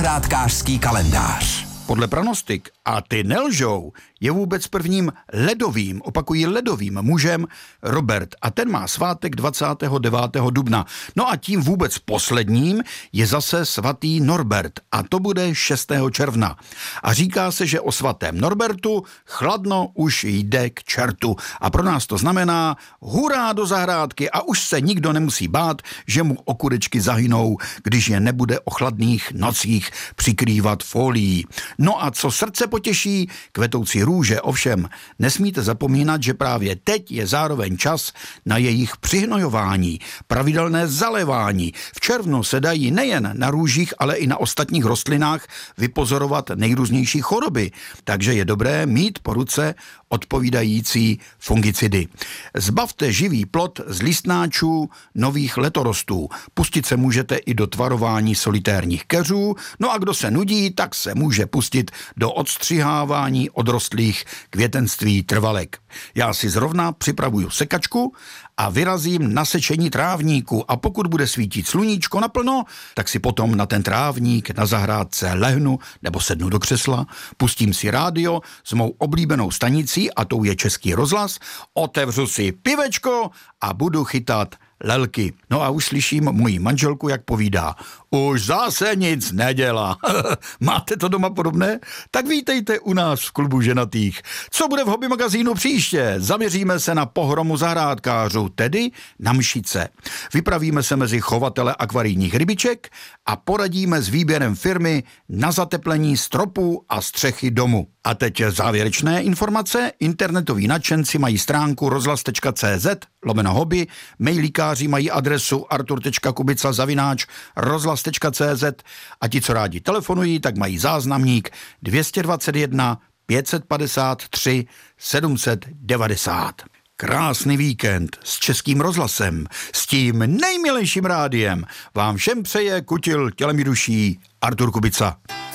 Zahrádkářský kalendář. Podle pranostik, a ty nelžou, je vůbec prvním ledovým, opakuji ledovým mužem Robert a ten má svátek 29. dubna. No a tím vůbec posledním je zase svatý Norbert a to bude 6. června. A říká se, že o svatém Norbertu chladno už jde k čertu a pro nás to znamená hurá do zahrádky a už se nikdo nemusí bát, že mu okurečky zahynou, když je nebude o chladných nocích přikrývat folií. No a co srdce potěší, kvetoucí růže, ovšem nesmíte zapomínat, že právě teď je zároveň čas na jejich přihnojování, pravidelné zalévání. V červnu se dají nejen na růžích, ale i na ostatních rostlinách vypozorovat nejrůznější choroby, takže je dobré mít po ruce odpovídající fungicidy. Zbavte živý plod z listnáčů nových letorostů. Pustit se můžete i do tvarování solitérních keřů, no a kdo se nudí, tak se může pustit do odstřihávání odrostlých květenství trvalek. Já si zrovna připravuju sekačku a vyrazím na sečení trávníku a pokud bude svítit sluníčko naplno, tak si potom na ten trávník na zahrádce lehnu nebo sednu do křesla, pustím si rádio s mou oblíbenou stanicí a tou je Český rozhlas, otevřu si pivečko a budu chytat lelky. No a už slyším moji manželku, jak povídá. Už zase nic nedělá. Máte to doma podobné? Tak vítejte u nás v klubu ženatých. Co bude v hobby magazínu příště? Zaměříme se na pohromu zahrádkářů, tedy na mšice. Vypravíme se mezi chovatele akvarijních rybiček a poradíme s výběrem firmy na zateplení stropů a střechy domu. A teď závěrečné informace. Internetoví nadšenci mají stránku rozhlas.cz/hobby, mailíkáři mají adresu artur.kubica@rozhlas.cz a ti, co rádi telefonují, tak mají záznamník 221 553 790. Krásný víkend s Českým rozhlasem, s tím nejmilejším rádiem vám všem přeje kutil tělem i duší Artur Kubica.